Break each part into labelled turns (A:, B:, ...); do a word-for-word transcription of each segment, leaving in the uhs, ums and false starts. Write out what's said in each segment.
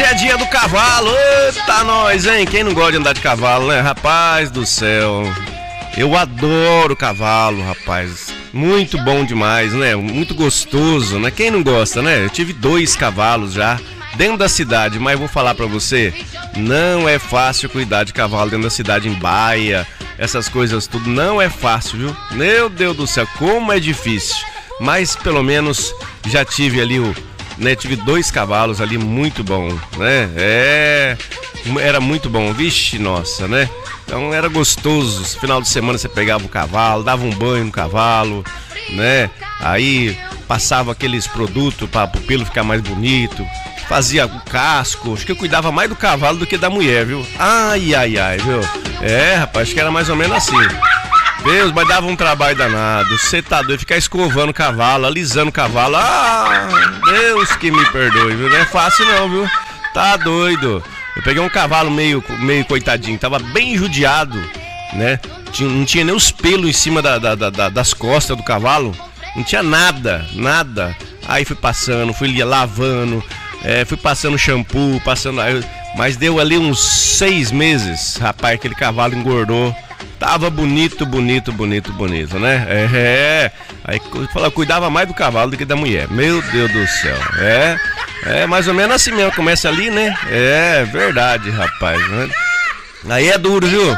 A: é dia do cavalo. Eita, nós, hein? Quem não gosta de andar de cavalo, né? Rapaz do céu. Eu adoro cavalo, rapaz. Muito bom demais, né? Muito gostoso, né? Quem não gosta, né? Eu tive dois cavalos já dentro da cidade, mas vou falar pra você, não é fácil cuidar de cavalo dentro da cidade, em baia, essas coisas tudo, não é fácil, viu? Meu Deus do céu, como é difícil. Mas pelo menos já tive ali o, né? Tive dois cavalos ali, muito bom, né? É, era muito bom, vixe, nossa, né? Então era gostoso, final de semana você pegava o cavalo, dava um banho no cavalo, né? Aí passava aqueles produtos para o pelo ficar mais bonito, fazia o casco, acho que eu cuidava mais do cavalo do que da mulher, viu? Ai, ai, ai, viu? É, rapaz, acho que era mais ou menos assim. Deus, mas dava um trabalho danado, você tá doido, ficar escovando o cavalo, alisando o cavalo, ah, Deus que me perdoe, viu? Não é fácil não, viu? Tá doido. Eu peguei um cavalo meio, meio coitadinho, tava bem judiado, né? Tinha, não tinha nem os pelos em cima da, da, da, das costas do cavalo, não tinha nada, nada. Aí fui passando, fui lavando, é, fui passando shampoo, passando. Mas deu ali uns seis meses, rapaz, aquele cavalo engordou. Tava bonito, bonito, bonito, bonito, né? É, é. Aí eu cuidava mais do cavalo do que da mulher. Meu Deus do céu. É, é mais ou menos assim mesmo. Começa ali, né? É verdade, rapaz. Né? Aí é duro, viu?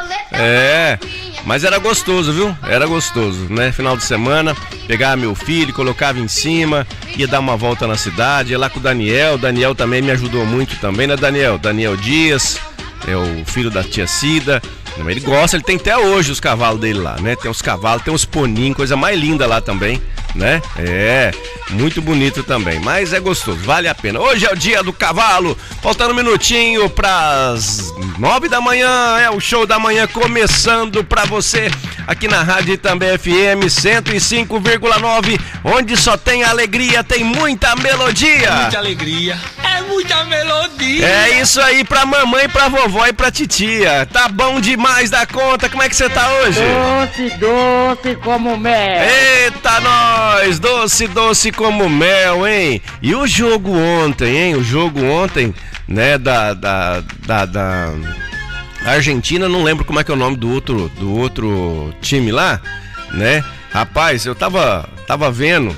A: É. Mas era gostoso, viu? Era gostoso, né? Final de semana, pegava meu filho, colocava em cima, ia dar uma volta na cidade, ia lá com o Daniel. O Daniel também me ajudou muito também, né, Daniel? Daniel Dias, é o filho da tia Cida. Ele gosta, ele tem até hoje os cavalos dele lá, né? Tem os cavalos, tem uns poninhos, coisa mais linda lá também, né? É, muito bonito também, mas é gostoso, vale a pena. Hoje é o dia do cavalo, faltando um minutinho pras nove da manhã, é o show da manhã começando pra você aqui na Rádio Itambé F M cento e cinco vírgula nove, onde só tem alegria, tem muita melodia.
B: Muita alegria, é muita melodia.
A: É isso aí pra mamãe, pra vovó e pra titia, tá bom demais da conta, como é que você tá hoje?
C: Doce, doce como mel.
A: Eita nós, doce, doce como mel, hein? E o jogo ontem, hein? O jogo ontem, né, da, da, da, da Argentina, não lembro como é que é o nome do outro, do outro time lá, né? Rapaz, eu tava, tava vendo,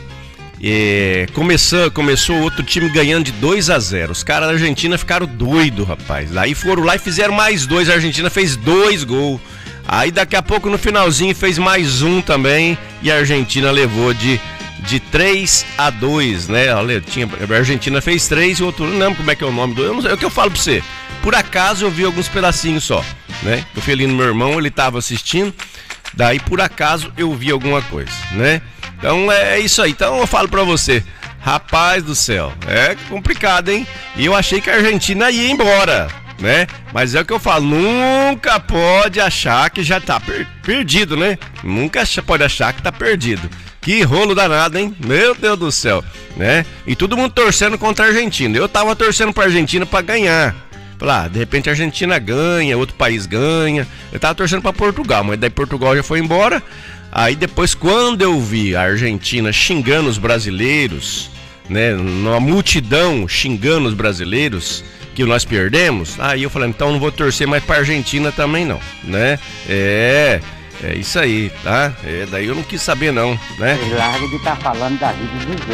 A: e começou, começou outro time ganhando de dois a zero. Os caras da Argentina ficaram doidos, rapaz. Aí foram lá e fizeram mais dois. A Argentina fez dois gols. Aí daqui a pouco no finalzinho fez mais um também. E a Argentina levou de, de três a dois, né? Olha, tinha, a Argentina fez três e o outro não lembro como é que é o nome do. Eu não sei, é o que eu falo pra você. Por acaso eu vi alguns pedacinhos só, né? Eu fui ali no meu irmão, ele tava assistindo. Daí por acaso eu vi alguma coisa, né? Então é isso aí, então eu falo pra você, rapaz do céu, é complicado, hein? E eu achei que a Argentina ia embora, né? Mas é o que eu falo, nunca pode achar que já tá per- perdido, né? Nunca pode achar que tá perdido. Que rolo danado, hein? Meu Deus do céu, né? E todo mundo torcendo contra a Argentina. Eu tava torcendo pra Argentina pra ganhar. Lá, de repente a Argentina ganha, outro país ganha. Eu tava torcendo pra Portugal, mas daí Portugal já foi embora. Aí depois, quando eu vi a Argentina xingando os brasileiros, né, numa multidão xingando os brasileiros, que nós perdemos, aí eu falei, então não vou torcer mais pra Argentina também não, né? É, é isso aí, tá? É, daí eu não quis saber não, né?
C: Larga de estar falando da vida dos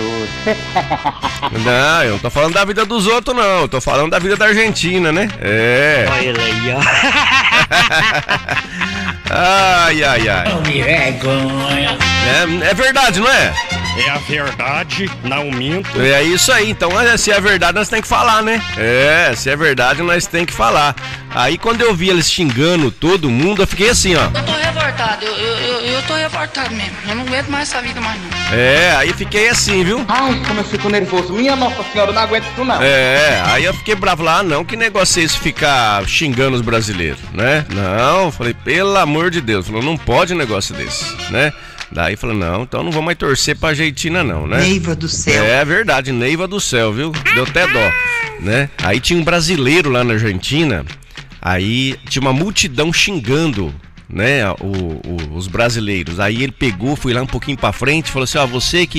C: outros.
A: Não, eu não tô falando da vida dos outros não, eu tô falando da vida da Argentina, né? É.
B: Olha ele aí, ó.
A: Ai, ai, ai.
B: Não me vergonha.
A: É, é verdade, não é?
D: É a verdade, não minto.
A: É isso aí, então se é verdade nós tem que falar, né? É, se é verdade nós tem que falar. Aí quando eu vi eles xingando todo mundo, eu fiquei assim, ó.
E: Eu tô revoltado, eu, eu, eu, eu tô revoltado mesmo. Eu não aguento mais essa vida mais não.
A: É, aí fiquei assim, viu?
C: Ai, como eu fico nervoso. Minha Nossa Senhora, eu não aguento isso não.
A: É, aí eu fiquei bravo lá, ah, não, que negócio é esse ficar xingando os brasileiros, né? Não, falei, pelo amor de Deus, falou, não pode um negócio desse, né? Daí falou, não, então não vou mais torcer pra Argentina não, né?
F: Neiva do céu.
A: É verdade, Neiva do céu, viu? Deu até dó, né? Aí tinha um brasileiro lá na Argentina, aí tinha uma multidão xingando, né, o, o, os brasileiros. Aí ele pegou, foi lá um pouquinho pra frente, falou assim, ó, você que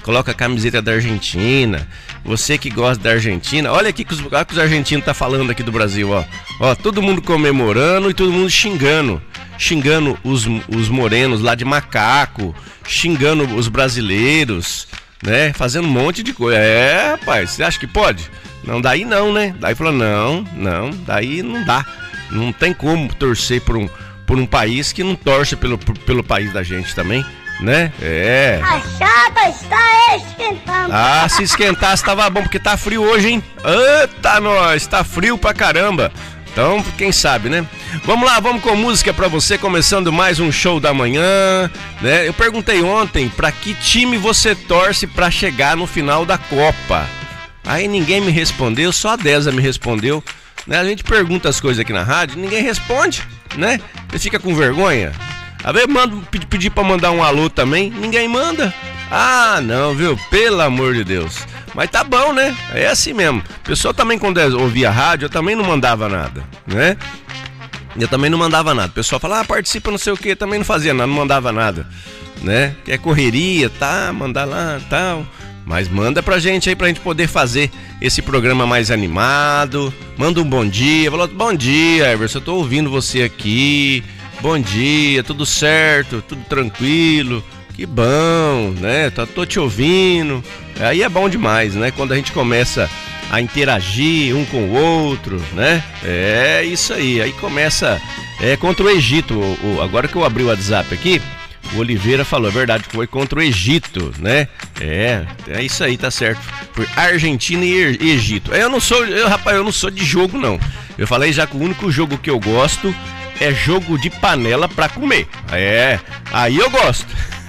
A: coloca a camiseta da Argentina. Você que gosta da Argentina, olha aqui que os, olha que os argentinos tá falando aqui do Brasil, ó. Ó, todo mundo comemorando e todo mundo xingando. Xingando os, os morenos lá de macaco, xingando os brasileiros, né? Fazendo um monte de coisa. É, rapaz, você acha que pode? Não, daí não, né? Daí falou, não, não, daí não dá. Não tem como torcer por um, por um país que não torce pelo, pelo país da gente também, né? É.
F: A chapa está esquentando.
A: Ah, se esquentasse tava bom, porque tá frio hoje, hein? Eita, nós, tá frio pra caramba. Então, quem sabe, né? Vamos lá, vamos com música pra você, começando mais um show da manhã, né? Eu perguntei ontem pra que time você torce pra chegar no final da Copa. Aí ninguém me respondeu, só a Deza me respondeu, né? A gente pergunta as coisas aqui na rádio, ninguém responde, né? Você fica com vergonha. Às vezes mando, pedir pra mandar um alô também, ninguém manda. Ah, não, viu? Pelo amor de Deus. Mas tá bom, né? É assim mesmo. O pessoal também, quando eu ouvia rádio, eu também não mandava nada, né? Eu também não mandava nada. O pessoal fala, ah, participa não sei o que, também não fazia nada, não mandava nada, né? Que é correria, tá? Mandar lá, tal. Mas manda pra gente aí, pra gente poder fazer esse programa mais animado. Manda um bom dia. Falou, bom dia, Everson, eu tô ouvindo você aqui. Bom dia, tudo certo, tudo tranquilo. Que bom, né? Tô, tô te ouvindo. Aí é bom demais, né? Quando a gente começa a interagir um com o outro, né? É isso aí. Aí começa é, contra o Egito. O, o, agora que eu abri o WhatsApp aqui, o Oliveira falou, é verdade, foi contra o Egito, né? É, é isso aí, tá certo. Foi Argentina e Egito. Eu não sou, eu, rapaz, eu não sou de jogo, não. Eu falei já que o único jogo que eu gosto é jogo de panela pra comer. É, aí eu gosto.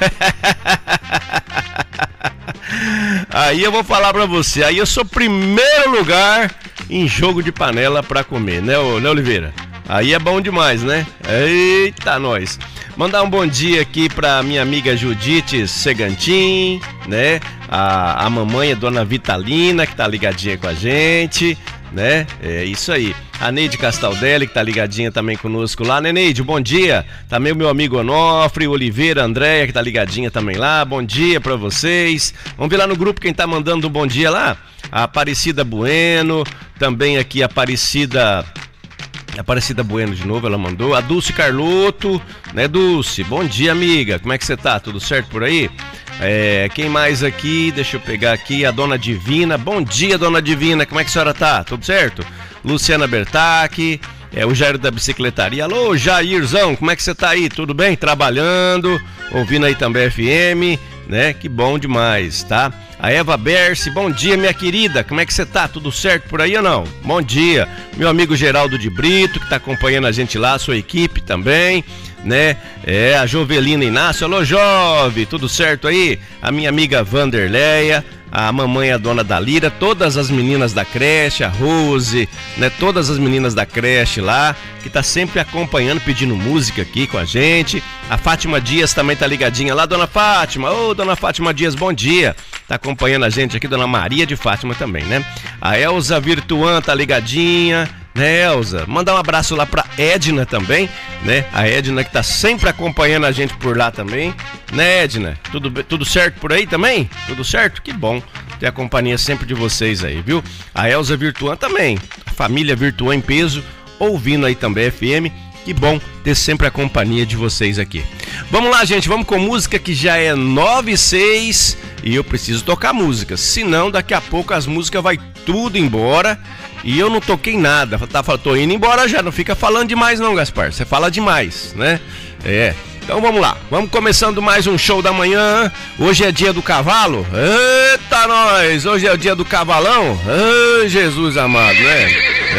A: Aí eu vou falar pra você, aí eu sou primeiro lugar em jogo de panela pra comer, né, né, Oliveira? Aí é bom demais, né? Eita, nós. Mandar um bom dia aqui pra minha amiga Judite Segantin, né? A, a mamãe, a dona Vitalina, que tá ligadinha com a gente, né? É isso aí. A Neide Castaldelli, que tá ligadinha também conosco lá, né, Neide? Bom dia. Também o meu amigo Onofre, Oliveira, Andréia, que tá ligadinha também lá. Bom dia pra vocês. Vamos ver lá no grupo quem tá mandando um bom dia lá. A Aparecida Bueno, também aqui a Aparecida... Aparecida Bueno de novo, ela mandou. A Dulce Carlotto, né, Dulce? Bom dia, amiga. Como é que você tá? Tudo certo por aí? É, quem mais aqui? Deixa eu pegar aqui. A Dona Divina. Bom dia, Dona Divina. Como é que a senhora tá? Tudo certo? Luciana Bertac. É, o Jair da Bicicletaria. Alô, Jairzão. Como é que você tá aí? Tudo bem? Trabalhando. Ouvindo aí também F M, né? Que bom demais, tá? A Eva Berce, bom dia, minha querida, como é que você tá? Tudo certo por aí ou não? Bom dia, meu amigo Geraldo de Brito, que tá acompanhando a gente lá, a sua equipe também, né? É, a Jovelina Inácio, alô, Jove, tudo certo aí? A minha amiga Vanderleia, a mamãe, a dona da Lira, todas as meninas da creche, a Rose, né? Todas as meninas da creche lá, que tá sempre acompanhando, pedindo música aqui com a gente. A Fátima Dias também tá ligadinha lá, dona Fátima, ô, dona Fátima Dias, bom dia. Tá acompanhando a gente aqui, dona Maria de Fátima também, né? A Elza Virtuan tá ligadinha, né, Elza? Mandar um abraço lá pra Edna também, né? A Edna que tá sempre acompanhando a gente por lá também, né, Edna? Tudo, tudo certo por aí também? Tudo certo? Que bom ter a companhia sempre de vocês aí, viu? A Elza Virtuan também, a família Virtuan em peso, ouvindo aí também F M. Que bom ter sempre a companhia de vocês aqui. Vamos lá, gente, vamos com música que já é nove e seis e eu preciso tocar música, senão daqui a pouco as músicas vai tudo embora e eu não toquei nada. Tá, tô indo embora já, não fica falando demais não, Gaspar, você fala demais, né? É, então vamos lá, vamos começando mais um show da manhã. Hoje é dia do cavalo, eita nós, hoje é o dia do cavalão, ai, Jesus amado, né?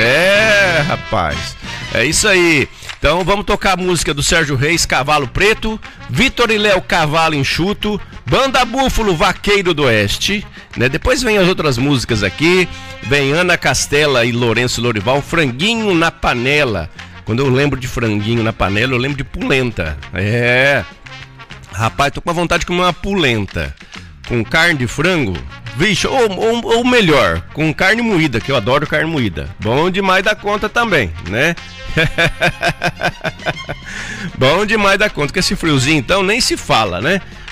A: É, rapaz, é isso aí. Então vamos tocar a música do Sérgio Reis, Cavalo Preto, Vitor e Léo, Cavalo Enxuto, Banda Búfalo, Vaqueiro do Oeste, né? Depois vem as outras músicas aqui, vem Ana Castela e Lourenço Lorival, Franguinho na Panela. Quando eu lembro de franguinho na panela, eu lembro de polenta. É, rapaz, tô com a vontade de comer uma polenta com carne de frango. Vixe, ou, ou, ou melhor, com carne moída, que eu adoro carne moída. Bom demais da conta também, né? Bom demais da conta, que esse friozinho então nem se fala, né?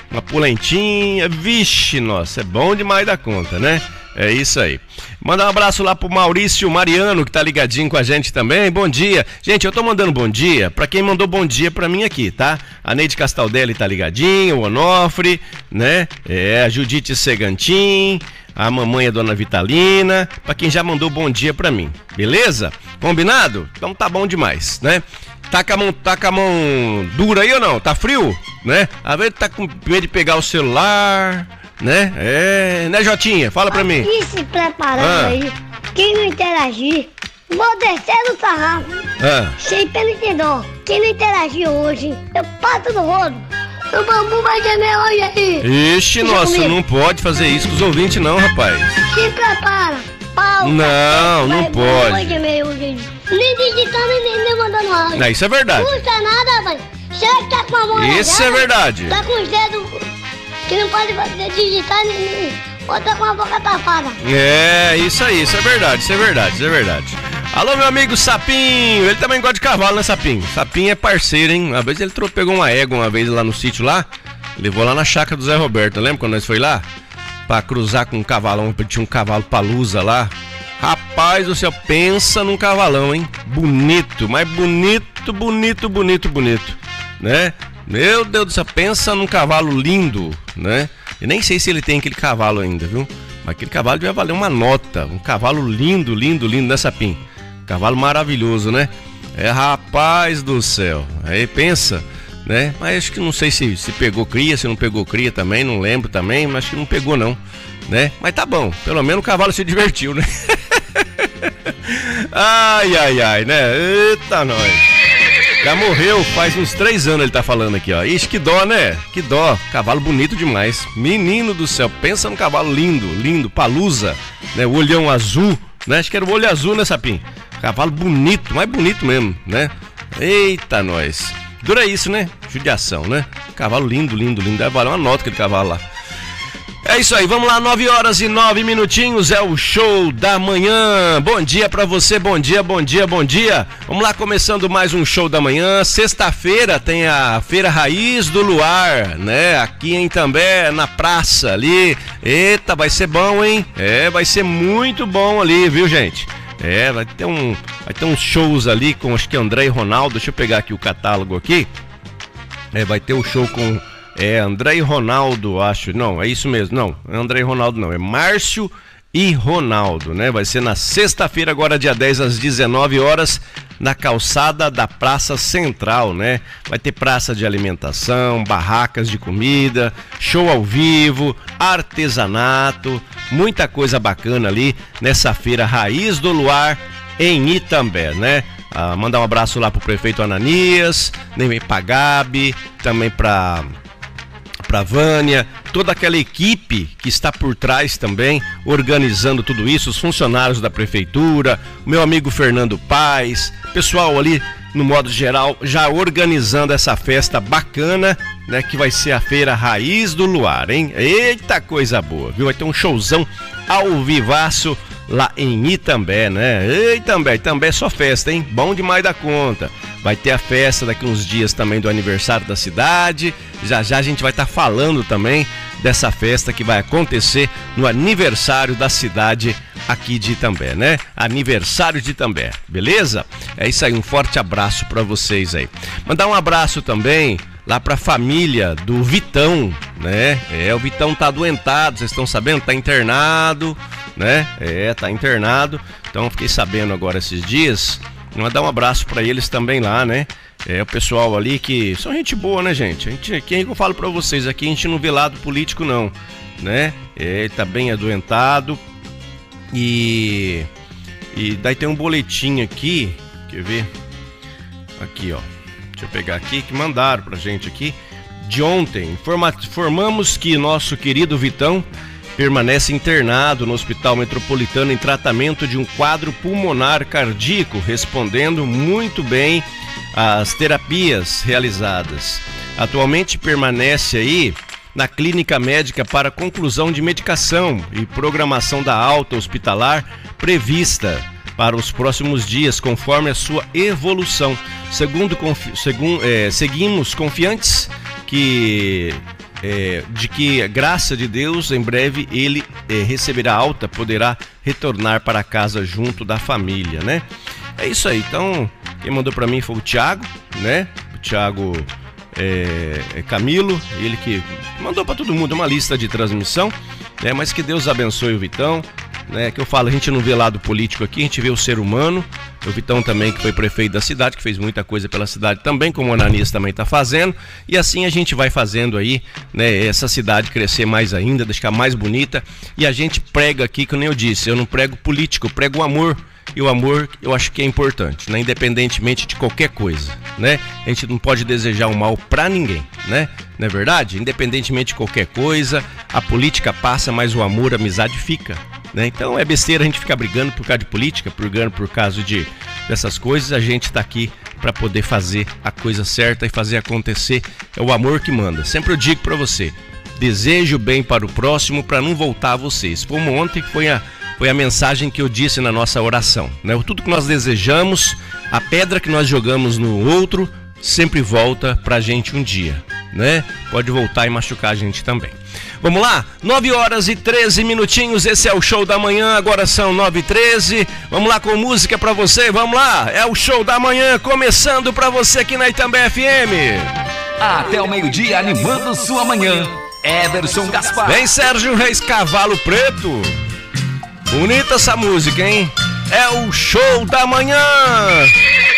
A: uma polentinha, vixe, nossa, é bom demais da conta, né? É isso aí. Mandar um abraço lá pro Maurício Mariano, que tá ligadinho com a gente também. Bom dia. Gente, eu tô mandando bom dia pra quem mandou bom dia pra mim aqui, tá? A Neide Castaldelli tá ligadinho, o Onofre, né? É, a Judite Segantin, a mamãe, a dona Vitalina, pra quem já mandou bom dia pra mim, beleza? Combinado? Então tá bom demais, né? Tá com a mão, tá com a mão dura aí ou não? Tá frio? Né? Às vezes tá com medo de pegar o celular, né? É, né, Jotinha? Fala pra mim.
F: Aqui se preparando
A: Ah.
F: aí. Quem não interagir, vou descer no sarrafo.
A: Ah,
F: Sem pelo que dó. Quem não interagir hoje, eu pato no rodo. O bambu vai gemer hoje aí.
A: ixi,
F: Deixa
A: nossa,
F: comigo.
A: não pode fazer isso com os ouvintes não, rapaz.
F: Se prepara. Pau,
A: Não,
F: cacete,
A: não
F: vai-
A: pode.
F: Vai gemer hoje aí. Nem digitando, nem, nem mandando áudio.
A: Não, isso é verdade.
F: Não custa nada, velho. Será que tá com a mão
A: Isso
F: arranhada?
A: é verdade.
F: Tá com os dedos que não pode fazer digitar, nem, nem, ou tá com a boca tapada.
A: É, isso aí, isso é verdade, isso é verdade, isso é verdade. Alô, meu amigo Sapinho, ele também gosta de cavalo, né, Sapinho? Sapinho é parceiro, hein? Uma vez ele trou- pegou uma égua uma vez lá no sítio lá, levou lá na chácara do Zé Roberto, lembra quando nós foi lá? Pra cruzar com um cavalão, tinha um cavalo palusa lá. Rapaz do céu, pensa num cavalão, hein? Bonito, mas bonito, bonito, bonito, bonito, né? Meu Deus do céu, pensa num cavalo lindo, né? E nem sei se ele tem aquele cavalo ainda, viu? Mas aquele cavalo devia valer uma nota. Um cavalo lindo, lindo, lindo, né, Sapim? Cavalo maravilhoso, né? É, rapaz do céu. Aí pensa, né? Mas acho que não sei se, se pegou cria, se não pegou cria também, não lembro também, mas acho que não pegou não, né? Mas tá bom, pelo menos o cavalo se divertiu, né? Ai, ai, ai, né? Eita, nós. Já morreu faz uns três anos, ele tá falando aqui, ó. Ixi, que dó, né? Que dó. Cavalo bonito demais. Menino do céu, pensa num cavalo lindo, lindo, palusa, né? O olhão azul, né? Acho que era o olho azul, né, Sapim? Cavalo bonito, mais bonito mesmo, né? Eita, nós. Dura isso, né? Judiação, né? Cavalo lindo, lindo, lindo. Deve valer uma nota aquele cavalo lá. É isso aí, vamos lá, nove horas e nove minutinhos, é o show da manhã. Bom dia pra você, bom dia, bom dia, bom dia. Vamos lá, começando mais um show da manhã. Sexta-feira tem a Feira Raiz do Luar, né? Aqui em Itambé, na praça ali. Eita, vai ser bom, hein? É, vai ser muito bom ali, viu, gente? É, vai ter um, vai ter uns shows ali com, acho que André e Ronaldo. Deixa eu pegar aqui o catálogo aqui. É, vai ter o show com... É André e Ronaldo, acho. Não, é isso mesmo. Não, é André e Ronaldo não. É Márcio e Ronaldo, né? Vai ser na sexta-feira, agora dia dez, às dezenove horas, na calçada da Praça Central, né? Vai ter praça de alimentação, barracas de comida, show ao vivo, artesanato, muita coisa bacana ali nessa Feira Raiz do Luar em Itambé, né? Ah, mandar um abraço lá pro prefeito Ananias, também pra Gabi, também pra... pra Vânia, toda aquela equipe que está por trás também, organizando tudo isso, os funcionários da prefeitura, o meu amigo Fernando Paes, pessoal ali, no modo geral, já organizando essa festa bacana, né, que vai ser a Feira Raiz do Luar, hein? Eita coisa boa, viu? Vai ter um showzão ao vivaço lá em Itambé, né? Itambé, Itambé é só festa, hein? Bom demais da conta. Vai ter a festa daqui uns dias também do aniversário da cidade. Já já a gente vai estar tá falando também dessa festa que vai acontecer no aniversário da cidade aqui de Itambé, né? Aniversário de Itambé, beleza? É isso aí, um forte abraço para vocês aí. Mandar um abraço também lá pra família do Vitão, né? É, o Vitão tá adoentado, vocês estão sabendo? Tá internado, né? É, tá internado. Então fiquei sabendo agora esses dias. Mandar um abraço pra eles também lá, né? É, o pessoal ali que são gente boa, né, gente? A gente, quem eu falo pra vocês aqui, a gente não vê lado político não, né? É, ele tá bem adoentado. E e daí tem um boletim aqui, quer ver? Aqui, ó. Deixa eu pegar aqui, que mandaram pra gente aqui. De ontem, informa, informamos que nosso querido Vitão permanece internado no Hospital Metropolitano em tratamento de um quadro pulmonar cardíaco, respondendo muito bem às terapias realizadas. Atualmente permanece aí na clínica médica para conclusão de medicação e programação da alta hospitalar prevista para os próximos dias, conforme a sua evolução. Segundo, confi- segun, é, seguimos confiantes que é, de que, graça de Deus, em breve ele é, receberá alta, poderá retornar para casa junto da família, né? É isso aí. Então, quem mandou para mim foi o Thiago, né? O Thiago é, é Camilo, ele que mandou para todo mundo uma lista de transmissão, né? Mas que Deus abençoe o Vitão, né? Que eu falo, a gente não vê lado político aqui, a gente vê o ser humano. O Vitão também, que foi prefeito da cidade, que fez muita coisa pela cidade também, como o Ananias também está fazendo. E assim a gente vai fazendo aí, né, essa cidade crescer mais ainda, deixar mais bonita. E a gente prega aqui, que nem eu disse, eu não prego político, eu prego o amor. E o amor eu acho que é importante, né? Independentemente de qualquer coisa, né? A gente não pode desejar o mal pra ninguém, né? Não é verdade? Independentemente de qualquer coisa, a política passa, mas o amor, a amizade fica, né? Então é besteira a gente ficar brigando por causa de política, brigando por causa de, dessas coisas. A gente tá aqui para poder fazer a coisa certa e fazer acontecer. É o amor que manda. Sempre eu digo para você, deseje o bem para o próximo para não voltar a vocês. Como ontem foi a Foi a mensagem que eu disse na nossa oração, né? Tudo que nós desejamos, a pedra que nós jogamos no outro, sempre volta pra gente um dia, né? Pode voltar e machucar a gente também. Vamos lá? nove horas e treze minutinhos, esse é o Show da Manhã, agora são nove e treze. Vamos lá com música pra você, vamos lá? É o Show da Manhã, começando pra você aqui na Itambé F M.
G: Até o meio-dia, animando sua manhã. Everson Gaspar.
A: Vem Sérgio Reis, Cavalo Preto. Bonita essa música, hein? É o Show da Manhã.